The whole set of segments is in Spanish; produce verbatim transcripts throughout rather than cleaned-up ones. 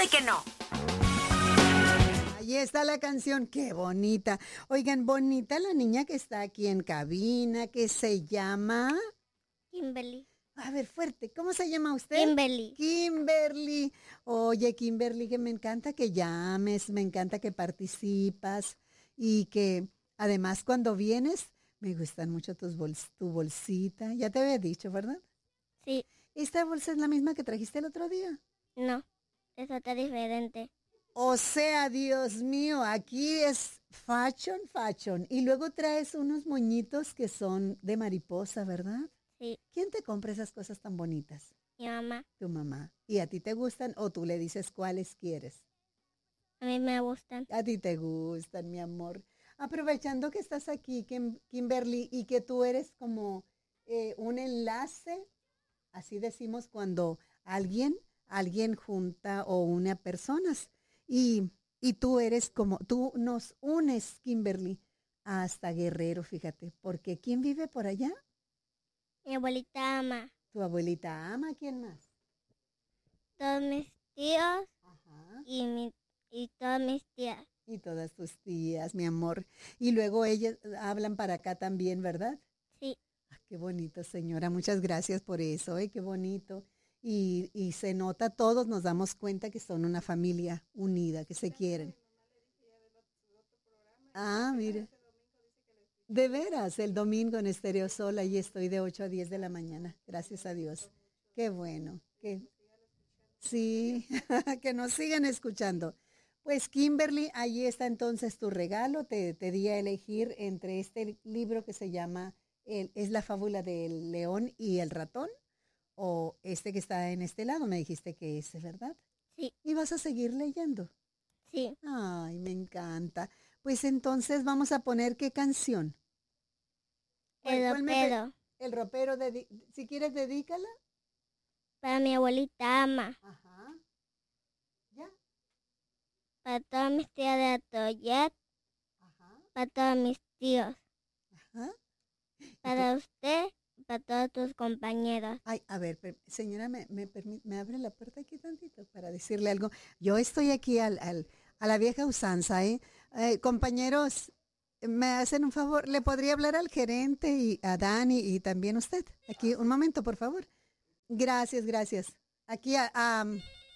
de que no. Ahí está la canción, qué bonita. Oigan, bonita la niña que está aquí en cabina, que se llama... Kimberly. A ver, fuerte, ¿cómo se llama usted? Kimberly. Kimberly. Oye, Kimberly, que me encanta que llames, me encanta que participas y que además cuando vienes, me gustan mucho tus bols tu bolsita. Ya te había dicho, ¿verdad? Sí. ¿Esta bolsa es la misma que trajiste el otro día? No, es otra diferente. O sea, Dios mío, aquí es fashion, fashion. Y luego traes unos moñitos que son de mariposa, ¿verdad? Sí. ¿Quién te compra esas cosas tan bonitas? Mi mamá. Tu mamá. ¿Y a ti te gustan o tú le dices cuáles quieres? A mí me gustan. A ti te gustan, mi amor. Aprovechando que estás aquí, Kim- Kimberly, y que tú eres como eh, un enlace, así decimos cuando alguien, alguien junta o une a personas. Y, y tú eres como, tú nos unes, Kimberly, hasta Guerrero, fíjate. Porque ¿quién vive por allá? Mi abuelita ama. Tu abuelita ama, ¿quién más? Todos mis tíos Ajá. y, mi, y todas mis tías. Y todas tus tías, mi amor. Y luego ellas hablan para acá también, ¿verdad? Sí. Ah, qué bonito, señora. Muchas gracias por eso, ¿eh? Qué bonito. Y, y se nota, todos nos damos cuenta que son una familia unida, que se quieren. Ah, mire. De veras, el domingo en Estéreo Sol, ahí estoy de ocho a diez de la mañana. Gracias a Dios. Qué bueno. Qué... Sí, que nos sigan escuchando. Pues Kimberly, ahí está entonces tu regalo. Te, te di a elegir entre este libro que se llama el, Es la fábula del león y el ratón, o este que está en este lado, me dijiste que ese, ¿verdad? Sí. ¿Y vas a seguir leyendo? Sí. Ay, me encanta. Pues entonces vamos a poner qué canción. ¿Cuál- El cuál me pe- ropero. El ropero, dedi- si quieres dedícala. Para mi abuelita ama. Ajá. Ya. Para todas mis tías de Atoyat. Ajá. Para todos mis tíos. Ajá. Para usted. Para todos tus compañeros. Ay, a ver, per- señora, me, me, permi- me abre la puerta aquí tantito para decirle algo. Yo estoy aquí al, al, a la vieja usanza, ¿eh? Eh, Compañeros, me hacen un favor, ¿le podría hablar al gerente y a Dani y también usted? Aquí, un momento, por favor. Gracias, gracias. Aquí a, a,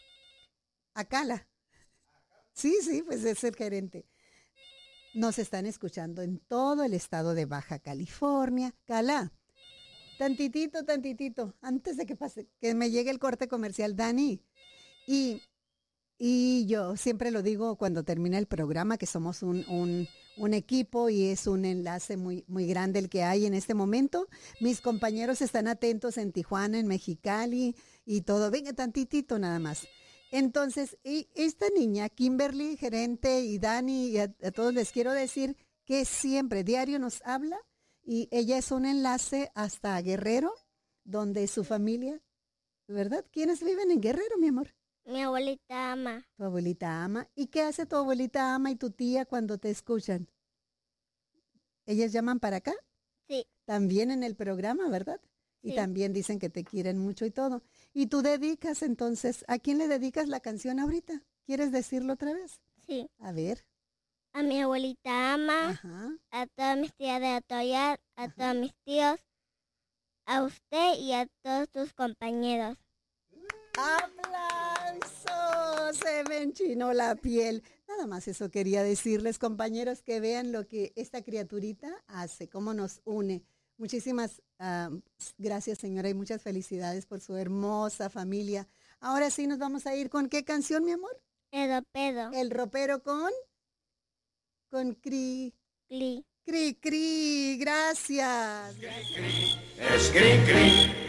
a Cala. Sí, sí, pues es el gerente. Nos están escuchando en todo el estado de Baja California. Cala. Tantitito, tantitito, antes de que pase, que me llegue el corte comercial, Dani. Y, y yo siempre lo digo cuando termina el programa, que somos un, un, un equipo y es un enlace muy, muy grande el que hay en este momento. Mis compañeros están atentos en Tijuana, en Mexicali y todo. Venga, tantitito nada más. Entonces, y esta niña, Kimberly, gerente, y Dani, y a, a todos les quiero decir que siempre, diario nos habla. Y ella es un enlace hasta Guerrero, donde su familia, ¿verdad? ¿Quiénes viven en Guerrero, mi amor? Mi abuelita ama. Tu abuelita ama. ¿Y qué hace tu abuelita ama y tu tía cuando te escuchan? ¿Ellas llaman para acá? Sí. También en el programa, ¿verdad? Y Sí. también dicen que te quieren mucho y todo. Y tú dedicas entonces, ¿a quién le dedicas la canción ahorita? ¿Quieres decirlo otra vez? Sí. A ver. A mi abuelita ama. Ajá. A todas mis tías de Atoyat. A Ajá. todos mis tíos. A usted y a todos tus compañeros. ¡Aplausos! Se me enchinó la piel. Nada más eso quería decirles, compañeros, que vean lo que esta criaturita hace, cómo nos une. Muchísimas uh, gracias, señora, y muchas felicidades por su hermosa familia. Ahora sí nos vamos a ir con ¿qué canción, mi amor? El ropero. El ropero con... Con Cri... Cli. Cri, Cri. Gracias. Es cri, cri.